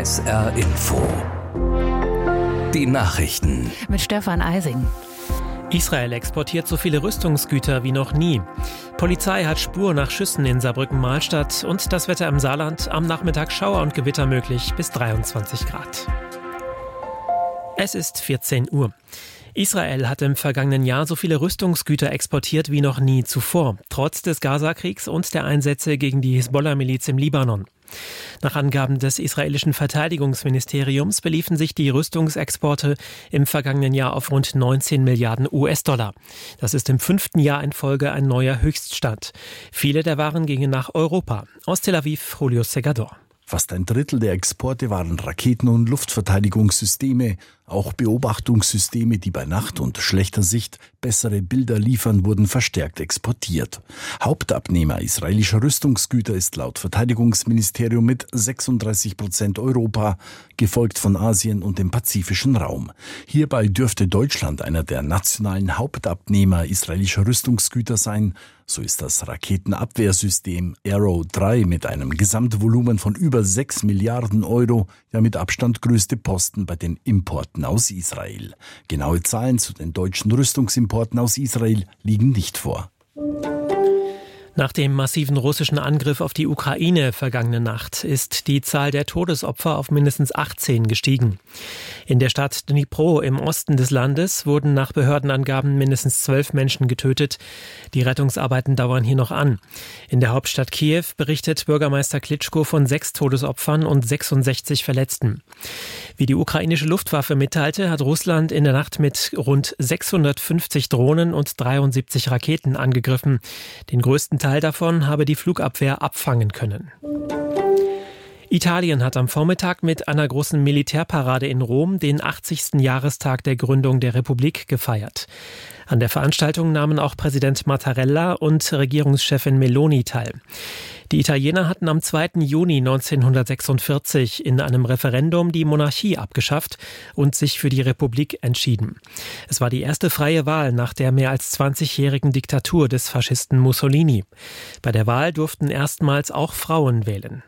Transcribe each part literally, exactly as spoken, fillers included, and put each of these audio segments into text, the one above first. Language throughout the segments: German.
S R Info. Die Nachrichten. Mit Stefan Eising. Israel exportiert so viele Rüstungsgüter wie noch nie. Polizei hat Spur nach Schüssen in Saarbrücken-Mahlstadt und das Wetter im Saarland. Am Nachmittag Schauer und Gewitter möglich bis dreiundzwanzig Grad. Es ist vierzehn Uhr. Israel hat im vergangenen Jahr so viele Rüstungsgüter exportiert wie noch nie zuvor, trotz des Gazakriegs und der Einsätze gegen die Hisbollah-Miliz im Libanon. Nach Angaben des israelischen Verteidigungsministeriums beliefen sich die Rüstungsexporte im vergangenen Jahr auf rund neunzehn Milliarden U S-Dollar. Das ist im fünften Jahr in Folge ein neuer Höchststand. Viele der Waren gingen nach Europa. Aus Tel Aviv, Julio Segador. Fast ein Drittel der Exporte waren Raketen- und Luftverteidigungssysteme. Auch Beobachtungssysteme, die bei Nacht und schlechter Sicht bessere Bilder liefern, wurden verstärkt exportiert. Hauptabnehmer israelischer Rüstungsgüter ist laut Verteidigungsministerium mit sechsunddreißig Prozent Europa, gefolgt von Asien und dem pazifischen Raum. Hierbei dürfte Deutschland einer der nationalen Hauptabnehmer israelischer Rüstungsgüter sein. So ist das Raketenabwehrsystem Arrow drei mit einem Gesamtvolumen von über sechs Milliarden Euro ja mit Abstand größte Posten bei den Importen aus Israel. Genaue Zahlen zu den deutschen Rüstungsimporten aus Israel liegen nicht vor. Nach dem massiven russischen Angriff auf die Ukraine vergangene Nacht ist die Zahl der Todesopfer auf mindestens achtzehn gestiegen. In der Stadt Dnipro im Osten des Landes wurden nach Behördenangaben mindestens zwölf Menschen getötet. Die Rettungsarbeiten dauern hier noch an. In der Hauptstadt Kiew berichtet Bürgermeister Klitschko von sechs Todesopfern und sechsundsechzig Verletzten. Wie die ukrainische Luftwaffe mitteilte, hat Russland in der Nacht mit rund sechshundertfünfzig Drohnen und dreiundsiebzig Raketen angegriffen. Den größten Teil davon habe die Flugabwehr abfangen können. Italien hat am Vormittag mit einer großen Militärparade in Rom den achtzigsten Jahrestag der Gründung der Republik gefeiert. An der Veranstaltung nahmen auch Präsident Mattarella und Regierungschefin Meloni teil. Die Italiener hatten am zweiten Juni neunzehnhundertsechsundvierzig in einem Referendum die Monarchie abgeschafft und sich für die Republik entschieden. Es war die erste freie Wahl nach der mehr als zwanzigjährigen Diktatur des Faschisten Mussolini. Bei der Wahl durften erstmals auch Frauen wählen.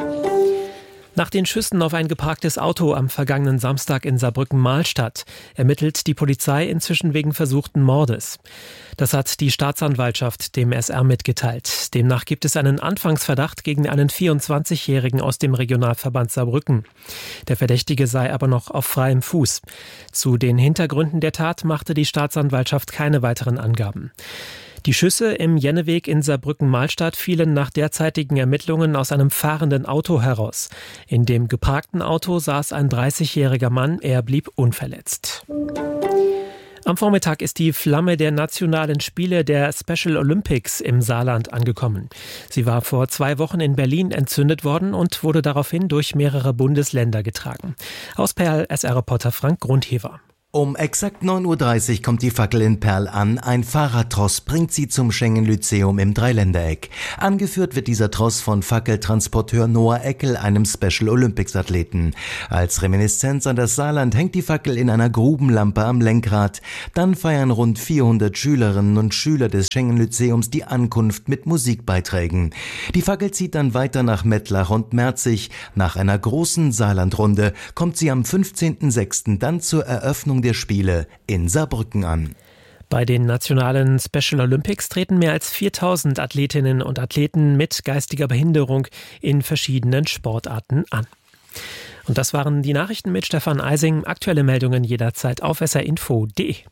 Nach den Schüssen auf ein geparktes Auto am vergangenen Samstag in Saarbrücken-Mahlstadt ermittelt die Polizei inzwischen wegen versuchten Mordes. Das hat die Staatsanwaltschaft dem S R mitgeteilt. Demnach gibt es einen Anfangsverdacht gegen einen vierundzwanzigjährigen aus dem Regionalverband Saarbrücken. Der Verdächtige sei aber noch auf freiem Fuß. Zu den Hintergründen der Tat machte die Staatsanwaltschaft keine weiteren Angaben. Die Schüsse im Jenneweg in Saarbrücken-Mahlstadt fielen nach derzeitigen Ermittlungen aus einem fahrenden Auto heraus. In dem geparkten Auto saß ein dreißigjähriger Mann, er blieb unverletzt. Am Vormittag ist die Flamme der nationalen Spiele der Special Olympics im Saarland angekommen. Sie war vor zwei Wochen in Berlin entzündet worden und wurde daraufhin durch mehrere Bundesländer getragen. Aus Perl S R-Reporter Frank Grundhever. Um exakt neun Uhr dreißig kommt die Fackel in Perl an. Ein Fahrradtross bringt sie zum Schengen-Lyzeum im Dreiländereck. Angeführt wird dieser Tross von Fackeltransporteur Noah Eckel, einem Special Olympics-Athleten. Als Reminiszenz an das Saarland hängt die Fackel in einer Grubenlampe am Lenkrad. Dann feiern rund vierhundert Schülerinnen und Schüler des Schengen-Lyzeums die Ankunft mit Musikbeiträgen. Die Fackel zieht dann weiter nach Mettlach und Merzig. Nach einer großen Saarlandrunde kommt sie am fünfzehnten sechsten dann zur Eröffnung der Spiele in Saarbrücken an. Bei den nationalen Special Olympics treten mehr als viertausend Athletinnen und Athleten mit geistiger Behinderung in verschiedenen Sportarten an. Und das waren die Nachrichten mit Stefan Eising. Aktuelle Meldungen jederzeit auf s r info punkt d e.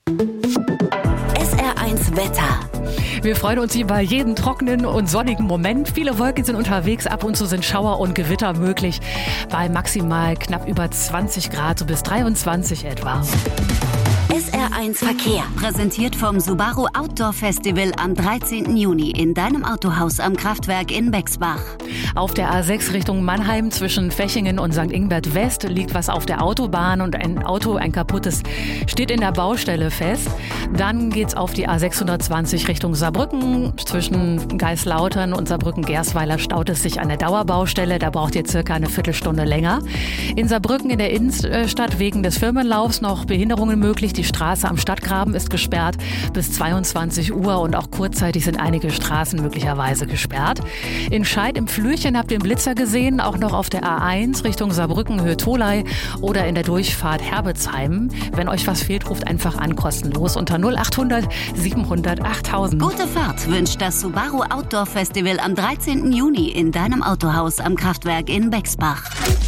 S R eins Wetter. Wir freuen uns über jeden trockenen und sonnigen Moment. Viele Wolken sind unterwegs, ab und zu sind Schauer und Gewitter möglich. Bei maximal knapp über zwanzig Grad, so bis dreiundzwanzig etwa. S R eins Verkehr, präsentiert vom Subaru Outdoor Festival am dreizehnten Juni in deinem Autohaus am Kraftwerk in Bexbach. Auf der A sechs Richtung Mannheim zwischen Fechingen und Sankt Ingbert West liegt was auf der Autobahn und ein Auto, ein kaputtes, steht in der Baustelle fest. Dann geht's auf die A sechshundertzwanzig Richtung Saarbrücken. Zwischen Geislautern und Saarbrücken-Gersweiler staut es sich an der Dauerbaustelle. Da braucht ihr circa eine Viertelstunde länger. In Saarbrücken in der Innenstadt wegen des Firmenlaufs noch Behinderungen möglich. Die Straße am Stadtgraben ist gesperrt bis zweiundzwanzig Uhr und auch kurzzeitig sind einige Straßen möglicherweise gesperrt. In Scheid im Flürchen habt ihr den Blitzer gesehen, auch noch auf der A eins Richtung Saarbrücken, Höhe Tholey oder in der Durchfahrt Herbetsheim. Wenn euch was fehlt, ruft einfach an, kostenlos unter null achthundert siebenhundert achttausend. Gute Fahrt wünscht das Subaru Outdoor Festival am dreizehnten Juni in deinem Autohaus am Kraftwerk in Bexbach.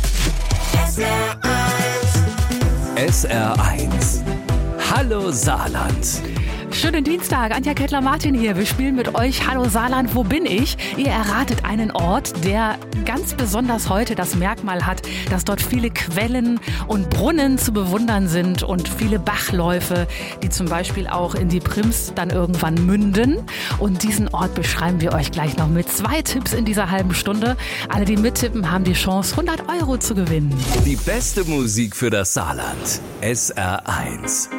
S R eins. Hallo Saarland. Schönen Dienstag, Anja Kettler-Martin hier. Wir spielen mit euch Hallo Saarland, wo bin ich? Ihr erratet einen Ort, der ganz besonders heute das Merkmal hat, dass dort viele Quellen und Brunnen zu bewundern sind und viele Bachläufe, die zum Beispiel auch in die Prims dann irgendwann münden. Und diesen Ort beschreiben wir euch gleich noch mit zwei Tipps in dieser halben Stunde. Alle, die mittippen, haben die Chance, hundert Euro zu gewinnen. Die beste Musik für das Saarland. S R eins.